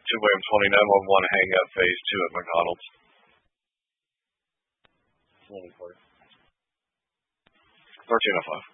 Williams holding 911 hang up phase 2 at McDonald's. 1305.